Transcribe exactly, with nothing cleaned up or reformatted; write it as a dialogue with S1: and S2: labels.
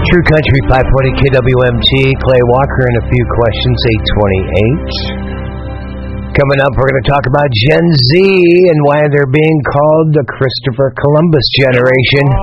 S1: True Country five forty K W M T. Clay Walker and a few questions, eight twenty-eight. Coming up, we're going to talk about Gen Z and why they're being called the Christopher Columbus generation.